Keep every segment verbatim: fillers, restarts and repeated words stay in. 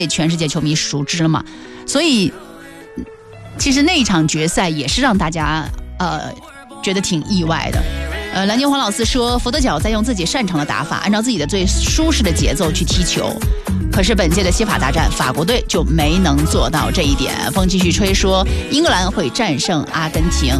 全世界球迷熟知了嘛，所以其实那一场决赛也是让大家呃觉得挺意外的。呃，蓝牛黄老师说，佛得角在用自己擅长的打法，按照自己的最舒适的节奏去踢球。可是本届的西法大战，法国队就没能做到这一点。风继续吹说，英格兰会战胜阿根廷。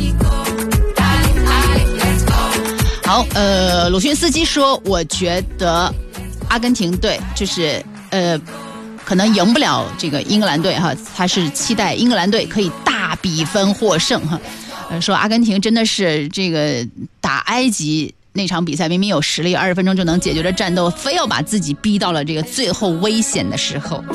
好，呃，鲁迅斯基说，我觉得阿根廷队就是呃，可能赢不了这个英格兰队哈，他是期待英格兰队可以大比分获胜哈。呃，说阿根廷真的是这个打埃及那场比赛明明有实力，二十分钟就能解决的战斗，非要把自己逼到了这个最后危险的时候。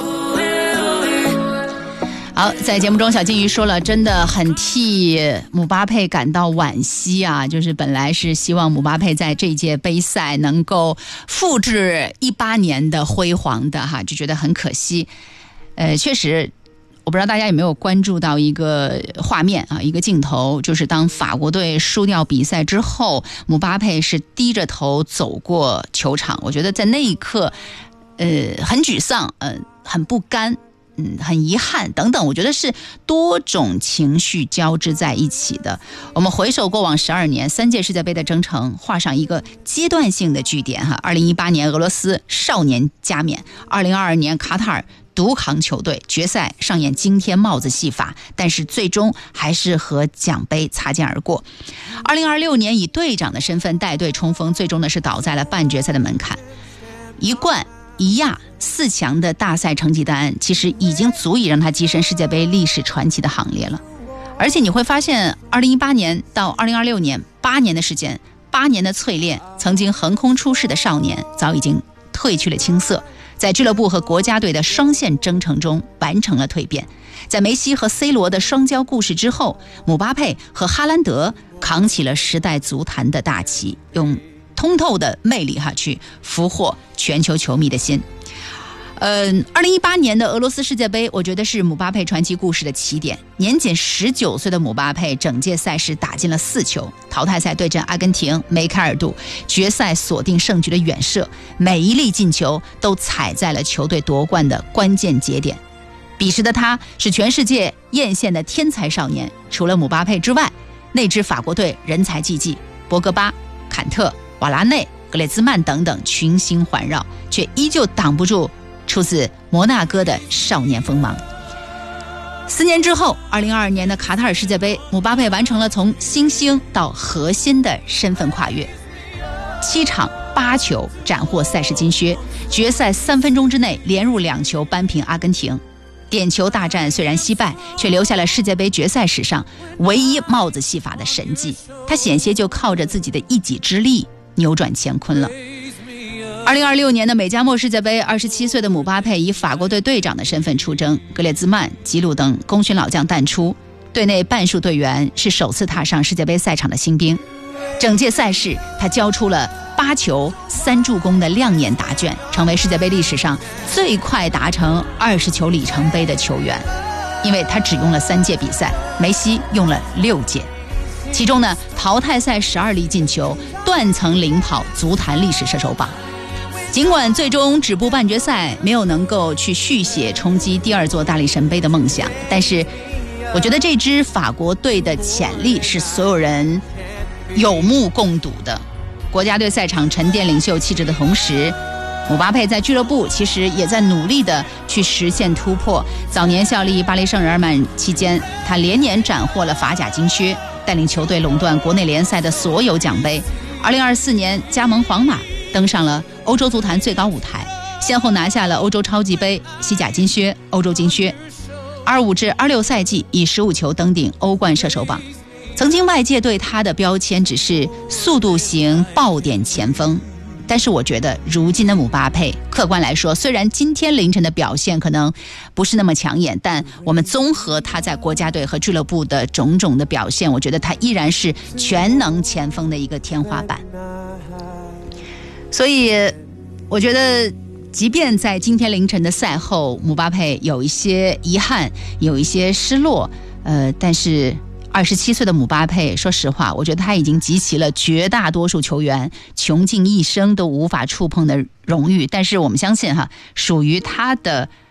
好，在节目中小金鱼说了，真的很替姆巴佩感到惋惜啊，就是本来是希望姆巴佩在这届杯赛能够复制一八年的辉煌的哈，就觉得很可惜。呃，确实我不知道大家有没有关注到一个画面啊，一个镜头，就是当法国队输掉比赛之后，姆巴佩是低着头走过球场。我觉得在那一刻，呃，很沮丧，呃，很不甘，嗯，很遗憾等等，我觉得是多种情绪交织在一起的。我们回首过往十二年，三届世界杯的征程画上一个阶段性的句点哈。二零一八年俄罗斯少年加冕，二零二二年卡塔尔独扛球队，决赛上演惊天帽子戏法，但是最终还是和奖杯擦肩而过。二零二六年以队长的身份带队冲锋，最终呢是倒在了半决赛的门槛。一冠一亚四强的大赛成绩单，其实已经足以让他跻身世界杯历史传奇的行列了。而且你会发现，二零一八年到二零二六年八年的时间，八年的淬炼，曾经横空出世的少年早已经褪去了青涩，在俱乐部和国家队的双线征程中完成了蜕变。在梅西和 C 罗的双骄故事之后，姆巴佩和哈兰德扛起了时代足坛的大旗，用通透的魅力哈去俘获全球球迷的心。嗯，二零一八年的俄罗斯世界杯，我觉得是姆巴佩传奇故事的起点。年仅十九岁的姆巴佩，整届赛事打进了四球，淘汰赛对阵阿根廷、梅开二度，决赛锁定胜局的远射，每一粒进球都踩在了球队夺冠的关键节点。彼时的他是全世界艳羡的天才少年，除了姆巴佩之外，那支法国队人才济济，博格巴、坎特、瓦拉内、格列兹曼等等群星环绕，却依旧挡不住出自摩纳哥的少年锋芒。四年之后，二零二二年的卡塔尔世界杯，姆巴佩完成了从新星到核心的身份跨越，七场八球斩获赛事金靴，决赛三分钟之内连入两球扳平阿根廷。点球大战虽然惜败，却留下了世界杯决赛史上唯一帽子戏法的神迹。他险些就靠着自己的一己之力扭转乾坤了。二零二六年的美加墨世界杯，二十七岁的姆巴佩以法国队队长的身份出征，格列兹曼、吉鲁等功勋老将淡出，队内半数队员是首次踏上世界杯赛场的新兵。整届赛事他交出了八球三助攻的亮眼答卷，成为世界杯历史上最快达成二十球里程碑的球员。因为他只用了三届比赛，梅西用了六届，其中呢淘汰赛十二粒进球，断层领跑足坛历史射手榜。尽管最终止步半决赛，没有能够去续写冲击第二座大力神杯的梦想，但是我觉得这支法国队的潜力是所有人有目共睹的。国家队赛场沉淀领袖气质的同时，姆巴佩在俱乐部其实也在努力的去实现突破。早年效力巴黎圣日耳曼期间，他连年斩获了法甲金靴，带领球队垄断国内联赛的所有奖杯。二零二四年加盟皇马，登上了欧洲足坛最高舞台，先后拿下了欧洲超级杯、西甲金靴、欧洲金靴。二五至二六赛季以十五球登顶欧冠射手榜。曾经外界对他的标签只是速度型爆点前锋，但是我觉得如今的姆巴佩，客观来说，虽然今天凌晨的表现可能不是那么抢眼，但我们综合他在国家队和俱乐部的种种的表现，我觉得他依然是全能前锋的一个天花板。所以我觉得即便在今天凌晨的赛后，姆巴佩有一些遗憾，有一些失落，呃，但是二十七岁的姆巴佩，说实话，我觉得他已经集齐了绝大多数球员穷尽一生都无法触碰的荣誉。但是我们相信哈，属于他的